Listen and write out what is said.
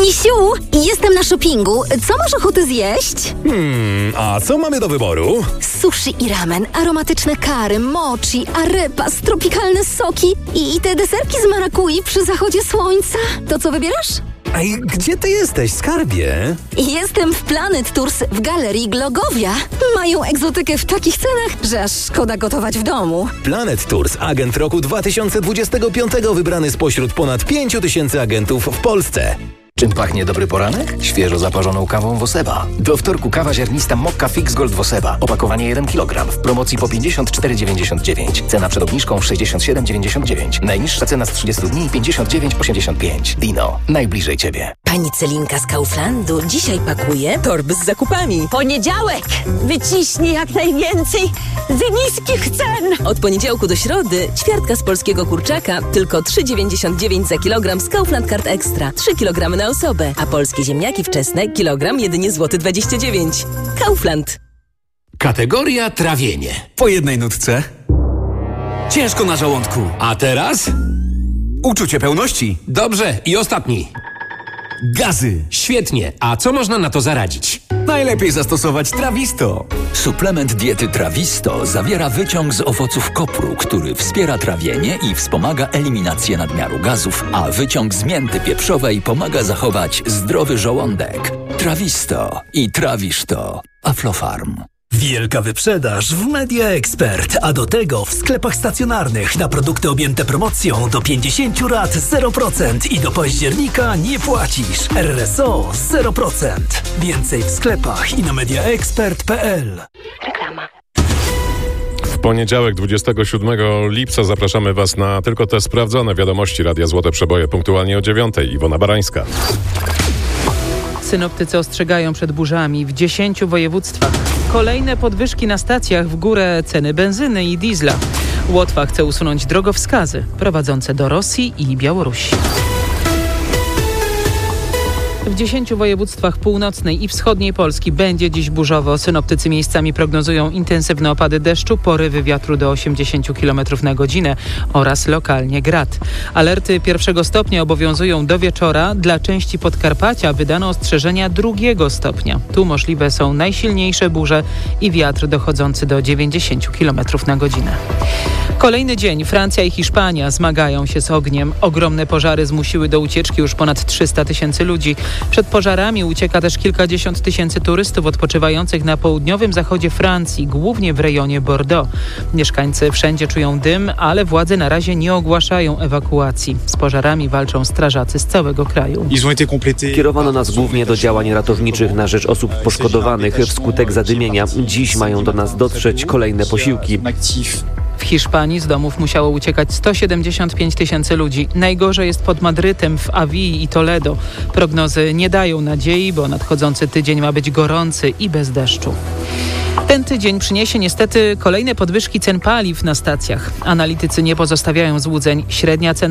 Misiu, jestem na shoppingu. Co masz ochotę zjeść? A co mamy do wyboru? Sushi i ramen, aromatyczne kary, mochi, arepas, tropikalne soki i te deserki z marakui przy zachodzie słońca. To co wybierasz? Ej, gdzie ty jesteś, skarbie? Jestem w Planet Tours w Galerii Glogowia. Mają egzotykę w takich cenach, że aż szkoda gotować w domu. Planet Tours, agent roku 2025 wybrany spośród ponad 5000 agentów w Polsce. Czym pachnie dobry poranek? Świeżo zaparzoną kawą Woseba. Do wtorku kawa ziarnista Mokka Fix Gold Woseba. Opakowanie 1 kg. W promocji po 54,99. Cena przed obniżką 67,99. Najniższa cena z 30 dni 59,85. Dino. Najbliżej Ciebie. Pani Celinka z Kauflandu dzisiaj pakuje torby z zakupami. Poniedziałek! Wyciśnij jak najwięcej z niskich cen! Od poniedziałku do środy ćwiartka z polskiego kurczaka tylko 3,99 za kilogram z Kaufland Card Extra. 3 kg na osobę, a polskie ziemniaki wczesne kilogram jedynie złoty 29. Kaufland. Kategoria trawienie. Po jednej nutce. Ciężko na żołądku. A teraz? Uczucie pełności. Dobrze, i ostatni. Gazy. Świetnie. A co można na to zaradzić? Najlepiej zastosować Trawisto. Suplement diety Trawisto zawiera wyciąg z owoców kopru, który wspiera trawienie i wspomaga eliminację nadmiaru gazów, a wyciąg z mięty pieprzowej pomaga zachować zdrowy żołądek. Trawisto i trawisz to. Aflofarm. Wielka wyprzedaż w Media Expert, a do tego w sklepach stacjonarnych na produkty objęte promocją do 50 rat 0% i do października nie płacisz. RSO 0%. Więcej w sklepach i na mediaexpert.pl. Reklama. W poniedziałek 27 lipca zapraszamy Was na tylko te sprawdzone wiadomości Radia Złote Przeboje punktualnie o 9:00. Iwona Barańska. Synoptycy ostrzegają przed burzami w 10 województwach. Kolejne podwyżki na stacjach, w górę ceny benzyny i diesla. Łotwa chce usunąć drogowskazy prowadzące do Rosji i Białorusi. W 10 województwach północnej i wschodniej Polski będzie dziś burzowo. Synoptycy miejscami prognozują intensywne opady deszczu, porywy wiatru do 80 km na godzinę oraz lokalnie grad. Alerty 1 stopnia obowiązują do wieczora. Dla części Podkarpacia wydano ostrzeżenia 2 stopnia. Tu możliwe są najsilniejsze burze i wiatr dochodzący do 90 km na godzinę. Kolejny dzień Francja i Hiszpania zmagają się z ogniem. Ogromne pożary zmusiły do ucieczki już ponad 300 000 ludzi. Przed pożarami ucieka też kilkadziesiąt tysięcy turystów odpoczywających na południowym zachodzie Francji, głównie w rejonie Bordeaux. Mieszkańcy wszędzie czują dym, ale władze na razie nie ogłaszają ewakuacji. Z pożarami walczą strażacy z całego kraju. Kierowano nas głównie do działań ratowniczych na rzecz osób poszkodowanych wskutek zadymienia. Dziś mają do nas dotrzeć kolejne posiłki. W Hiszpanii z domów musiało uciekać 175 000 ludzi. Najgorzej jest pod Madrytem, w Awii i Toledo. Prognozy nie dają nadziei, bo nadchodzący tydzień ma być gorący i bez deszczu. Ten tydzień przyniesie niestety kolejne podwyżki cen paliw na stacjach. Analitycy nie pozostawiają złudzeń. Średnia cena